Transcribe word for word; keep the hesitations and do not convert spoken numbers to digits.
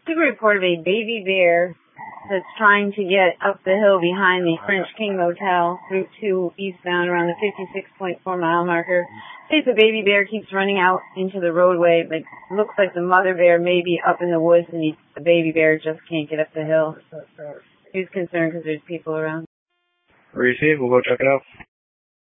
received a report of a baby bear that's trying to get up the hill behind the French King Motel, Route two eastbound around the fifty-six point four mile marker. I think the baby bear keeps running out into the roadway, but it looks like the mother bear may be up in the woods and he, the baby bear just can't get up the hill. So, so he's concerned because there's people around. Receive, we'll go check it out.